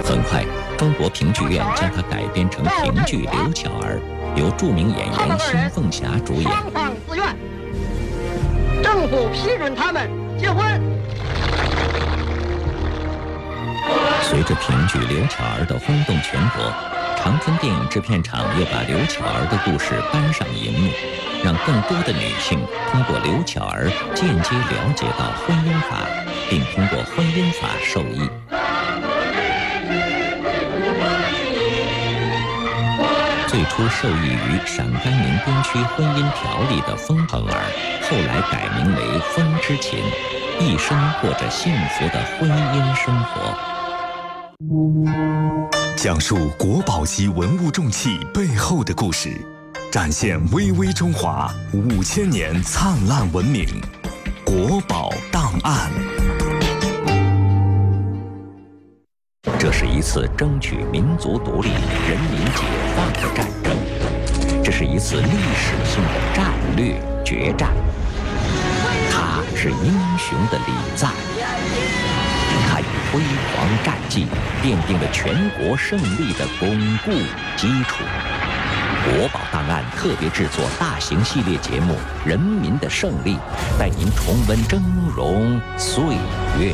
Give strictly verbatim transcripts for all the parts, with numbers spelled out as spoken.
很快，中国评剧院将它改编成评剧《刘巧儿》，由著名演员辛凤霞主演。 双方自愿，政府批准他们结婚。 随着评剧《刘巧儿》的轰动全国，长春电影制片厂又把刘巧儿的故事搬上荧幕，让更多的女性通过刘巧儿间接了解到婚姻法，并通过婚姻法受益。最初受益于陕甘宁边区婚姻条例的封蓬儿，后来改名为风之琴，一生过着幸福的婚姻生活。 讲述国宝级文物重器背后的故事，展现巍巍中华五千年灿烂文明。国宝档案。 这是一次争取民族独立、人民解放的战争，这是一次历史性的战略决战。他是英雄的礼赞，他以辉煌战绩奠定了全国胜利的巩固基础。国宝档案特别制作大型系列节目《人民的胜利》，带您重温峥嵘岁月。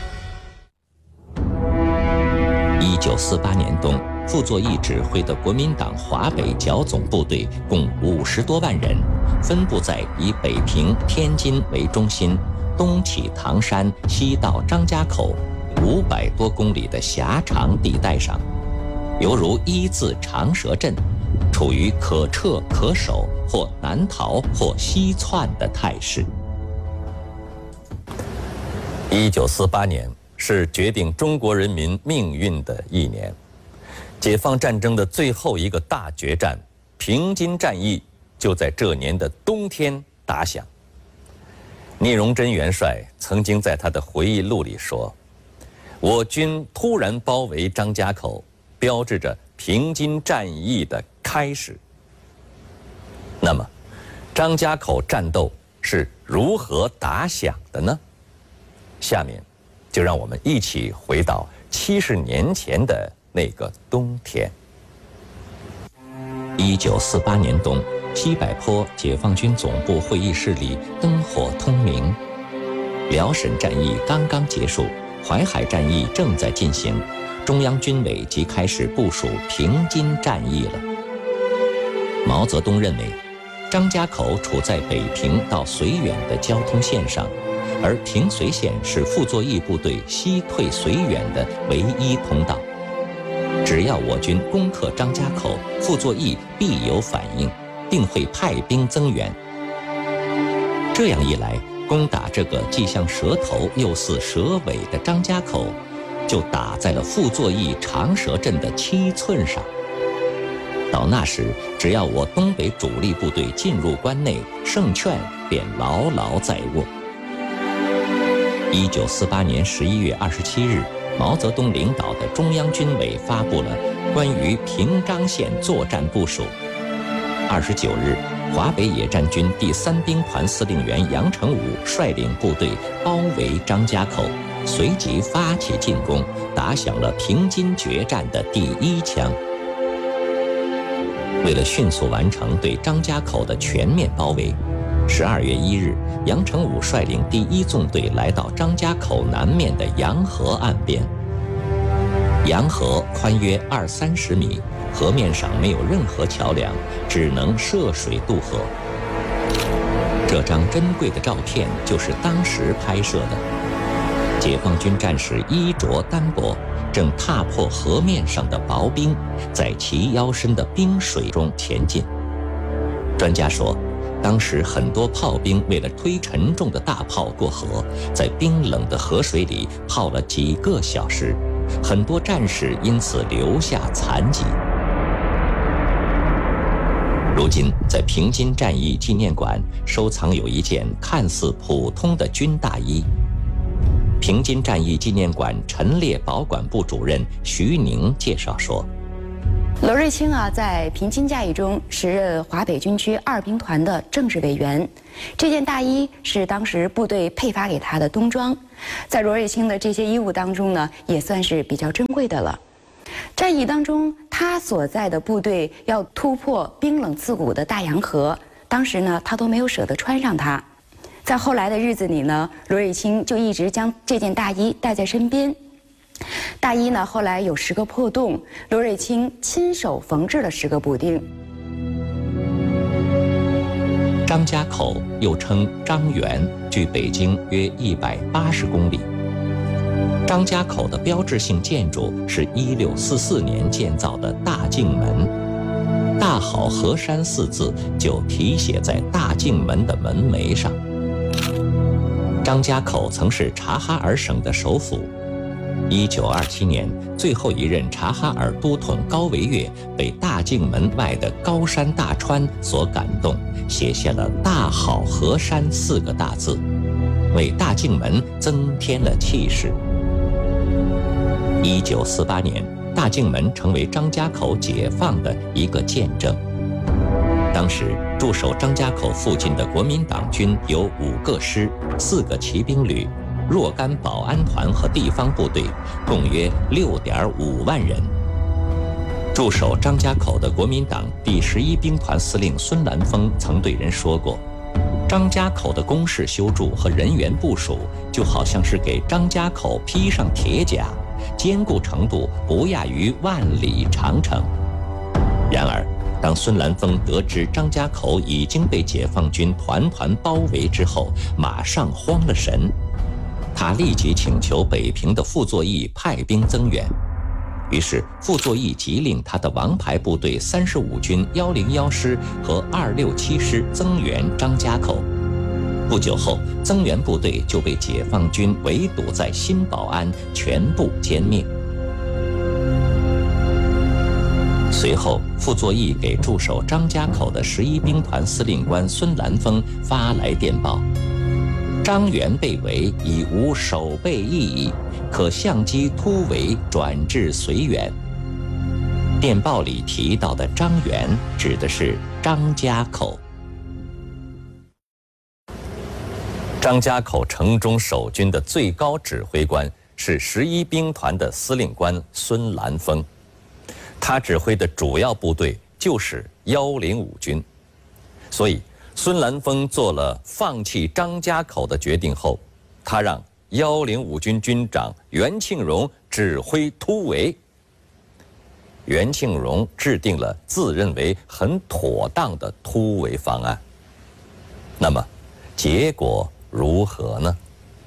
一九四八年冬，傅作义指挥的国民党华北剿总部队共五十多万人，分布在以北平、天津为中心，东起唐山，西到张家口，五百多公里的狭长地带上，犹如一字长蛇阵，处于可撤可守，或南逃或西窜的态势。一九四八年是决定中国人民命运的一年，解放战争的最后一个大决战——平津战役，就在这年的冬天打响。聂荣臻元帅曾经在他的回忆录里说：“我军突然包围张家口，标志着平津战役的开始。”那么，张家口战斗是如何打响的呢？下面就让我们一起回到七十年前的那个冬天。一九四八年冬，西柏坡解放军总部会议室里灯火通明。辽沈战役刚刚结束，淮海战役正在进行，中央军委即开始部署平津战役了。毛泽东认为，张家口处在北平到绥远的交通线上，而平绥线是傅作义部队西退绥远的唯一通道。只要我军攻克张家口，傅作义必有反应，定会派兵增援。这样一来，攻打这个既像蛇头又似蛇尾的张家口，就打在了傅作义长蛇阵的七寸上。到那时，只要我东北主力部队进入关内，胜券便牢牢在握。一九四八年十一月二十七日，毛泽东领导的中央军委发布了关于平张线作战部署。二十九日，华北野战军第三兵团司令员杨成武率领部队包围张家口，随即发起进攻，打响了平津决战的第一枪。为了迅速完成对张家口的全面包围，十二月一日，杨成武率领第一纵队来到张家口南面的洋河岸边。洋河宽约二三十米，河面上没有任何桥梁，只能涉水渡河。这张珍贵的照片就是当时拍摄的。解放军战士衣着单薄，正踏破河面上的薄冰，在齐腰深的冰水中前进。专家说，当时很多炮兵为了推沉重的大炮过河，在冰冷的河水里泡了几个小时，很多战士因此留下残疾。如今，在平津战役纪念馆收藏有一件看似普通的军大衣。平津战役纪念馆陈列保管部主任徐宁介绍说， 罗瑞卿啊，在平津战役中时任华北军区二兵团的政治委员。这件大衣是当时部队配发给他的冬装，在罗瑞卿的这些衣物当中呢，也算是比较珍贵的了。 战役当中，他所在的部队要突破冰冷刺骨的大洋河，当时呢，他都没有舍得穿上它。在后来的日子里呢，罗瑞卿就一直将这件大衣带在身边。大衣呢，后来有十个破洞，罗瑞卿亲手缝制了十个补丁。 张家口又称张园，距北京约一百八十公里。张家口的标志性建筑是一六四四年建造的大镜门，大好河山四字就题写在大镜门的门楣上。张家口曾是察哈尔省的首府。一九二七年，最后一任察哈尔都统高维岳被大镜门外的高山大川所感动，写下了“大好河山”四个大字，为大镜门增添了气势。一九四八年，大镜门成为张家口解放的一个见证。当时驻守张家口附近的国民党军有五个师、四个骑兵旅、若干保安团和地方部队，共约六点五万人。驻守张家口的国民党第十一兵团司令孙兰峰曾对人说过，张家口的工事修筑和人员部署，就好像是给张家口披上铁甲，坚固程度不亚于万里长城。然而，当孙兰峰得知张家口已经被解放军团团包围之后，马上慌了神。他立即请求北平的傅作义派兵增援。于是傅作义急令他的王牌部队三十五军幺零幺师和二六七师增援张家口。不久后，增援部队就被解放军围堵在新保安，全部歼灭。随后，傅作义给驻守张家口的十一兵团司令官孙兰峰发来电报：张园被围，已无守备意义，可相机突围转至绥远。电报里提到的张园指的是张家口。张家口城中守军的最高指挥官是十一兵团的司令官孙兰峰，他指挥的主要部队就是幺零五军，所以孙兰峰做了放弃张家口的决定后，他让幺零五军军长袁庆荣指挥突围。袁庆荣制定了自认为很妥当的突围方案。那么，结果如何呢？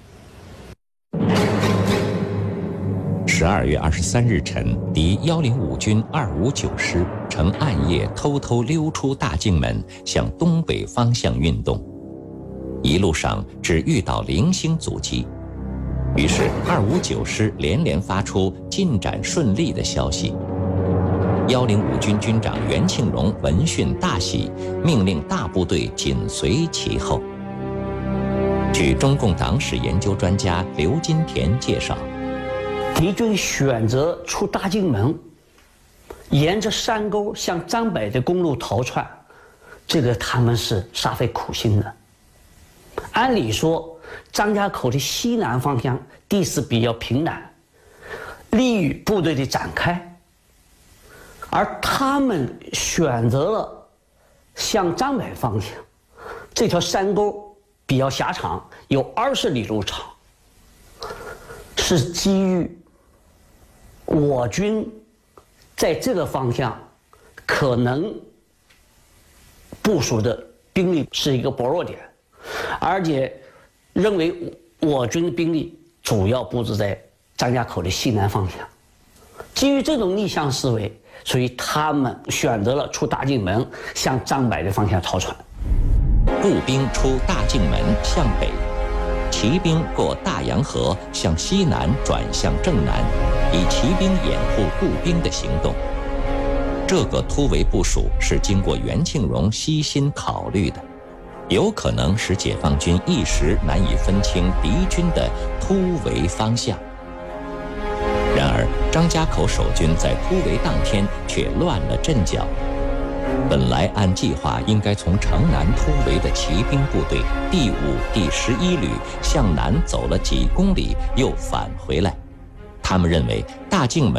十二月二十三日晨，敌幺零五军二五九师乘暗夜偷偷溜出大镜门，向东北方向运动。一路上只遇到零星阻击，于是二五九师连连发出进展顺利的消息。幺零五军军长袁庆荣闻讯大喜，命令大部队紧随其后。据中共党史研究专家刘金田介绍， 敌军选择出大镜门，沿着山沟向张北的公路逃窜，这个他们是煞费苦心的。按理说，张家口的西南方向地势比较平坦，利于部队的展开，而他们选择了向张北方向，这条山沟比较狭长，有二十里路长，是基于我军在这个方向可能部署的兵力是一个薄弱点，而且认为我军的兵力主要布置在张家口的西南方向。基于这种逆向思维，所以他们选择了出大镜门，向张北的方向逃窜。 步兵出大镜门向北，骑兵过大洋河向西南转向正南，以骑兵掩护步兵的行动。这个突围部署是经过袁庆荣悉心考虑的，有可能使解放军一时难以分清敌军的突围方向。然而，张家口守军在突围当天却乱了阵脚。本来按计划应该从城南突围的骑兵部队第五、第十一旅向南走了几公里，又返回来。他们认为大镜门